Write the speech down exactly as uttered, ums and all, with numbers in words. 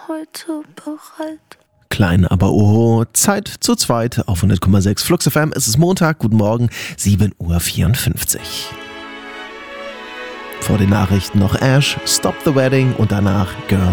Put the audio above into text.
heute bereit. Klein, aber oho, Zeit zu zweit auf hundert Komma sechs Flux F M. Es ist Montag, guten Morgen, sieben Uhr vierundfünfzig. Vor den Nachrichten noch Ash, Stop the Wedding und danach Girl